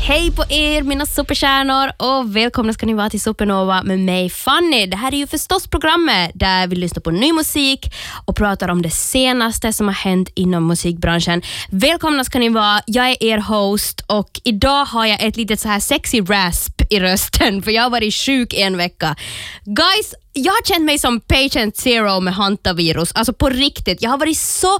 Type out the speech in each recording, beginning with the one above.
Hej på er mina superstjärnor och välkomna ska ni vara till Supernova med mig Fanny. Det här är ju förstås programmet där vi lyssnar på ny musik och pratar om det senaste som har hänt inom musikbranschen. Välkomna ska ni vara, jag är er host och idag har jag ett litet så här sexy rasp i rösten för jag har varit sjuk en vecka. Guys, jag har känt mig som patient zero med hantavirus. Alltså på riktigt. Jag har varit så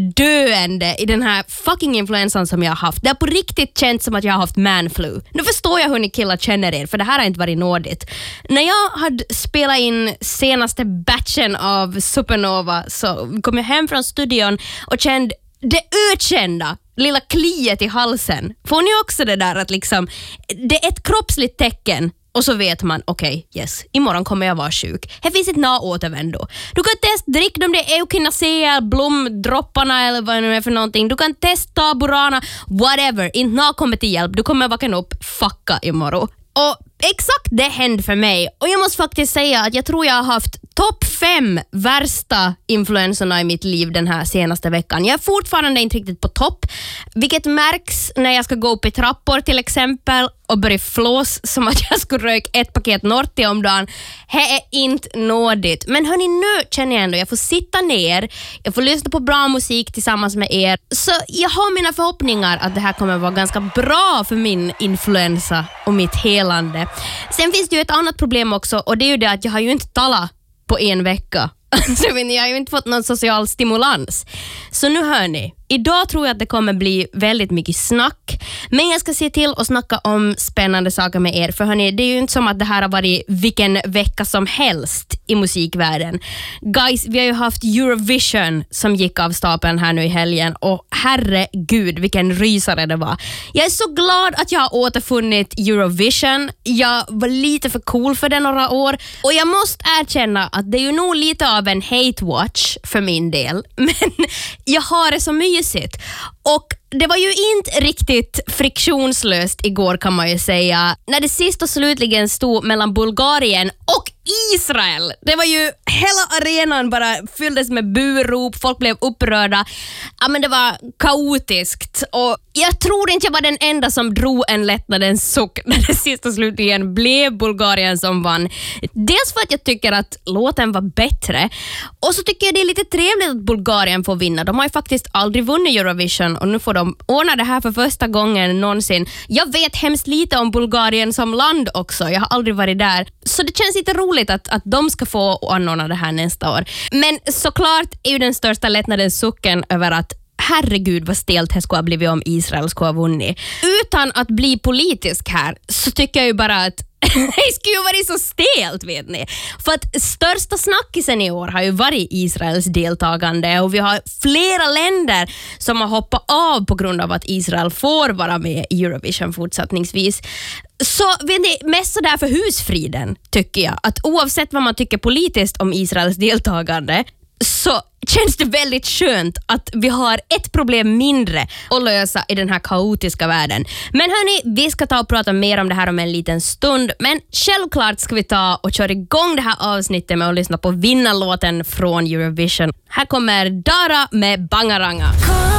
döende i den här fucking influensan som jag har haft. Det har på riktigt känts som att jag har haft manflu. Nu förstår jag hur ni killar känner er, för det här har inte varit nådigt. När jag hade spelat in senaste batchen av Supernova så kom jag hem från studion och kände det ökända lilla kliet i halsen. Får ni också det där att liksom, det är ett kroppsligt tecken. Och så vet man, okej, yes, imorgon kommer jag vara sjuk. Här finns ett återvändo. Du kan testa dricka om det är eukinacea, blomdropparna eller vad det nu är för någonting. Du kan testa burana, whatever. Inte kommer till hjälp. Du kommer vakna upp, fucka imorgon. Och exakt det hände för mig. Och jag måste faktiskt säga att jag tror jag har haft topp 5 värsta influenserna i mitt liv den här senaste veckan. Jag är fortfarande inte riktigt på topp, vilket märks när jag ska gå upp i trappor till exempel och börja flås som att jag skulle röka ett paket Norti om dagen. Det är inte nådigt. Men hörni, nu känner jag ändå jag får sitta ner, jag får lyssna på bra musik tillsammans med er. Så jag har mina förhoppningar att det här kommer vara ganska bra för min influensa och mitt helande. Sen finns det ju ett annat problem också, och det är ju det att jag har ju inte talat på en vecka. Så jag har ju inte fått någon social stimulans. Så nu hör ni, idag tror jag att det kommer bli väldigt mycket snack. Men jag ska se till att snacka om spännande saker med er. För hörni, det är ju inte som att det här har varit vilken vecka som helst i musikvärlden. Guys, vi har ju haft Eurovision som gick av stapeln här nu i helgen. Och herregud, vilken rysare det var. Jag är så glad att jag har återfunnit Eurovision. Jag var lite för cool för det några år. Och jag måste erkänna att det är ju nog lite av en hate watch för min del. Men jag har det så mysigt. Och det var ju inte riktigt friktionslöst igår kan man ju säga. När det sist och slutligen stod mellan Bulgarien och Israel. Det var ju, hela arenan bara fylldes med burop, folk blev upprörda. Ja, men det var kaotiskt. Och jag tror inte jag var den enda som drog en lättnadens suck när det sist och slutligen blev Bulgarien som vann. Dels för att jag tycker att låten var bättre. Och så tycker jag det är lite trevligt att Bulgarien får vinna. De har ju faktiskt aldrig vunnit Eurovision och nu får de ordna det här för första gången någonsin. Jag vet hemskt lite om Bulgarien som land också. Jag har aldrig varit där. Så det känns lite roligt att de ska få anordna det här nästa år. Men såklart är ju den största lättnaden sucken över att herregud vad stelt det skulle ha blivit om Israel skulle ha vunnit. Utan att bli politisk här så tycker jag ju bara att det skulle ju varit så stelt, vet ni. För att största snackisen i år har ju varit Israels deltagande och vi har flera länder som har hoppat av på grund av att Israel får vara med i Eurovision fortsättningsvis. Så vet ni, mest så där för husfriden tycker jag att oavsett vad man tycker politiskt om Israels deltagande så känns det väldigt skönt att vi har ett problem mindre att lösa i den här kaotiska världen. Men hörni, vi ska ta och prata mer om det här om en liten stund. Men självklart ska vi ta och köra igång det här avsnittet med att lyssna på vinnarlåten från Eurovision. Här kommer Dara med Bangaranga.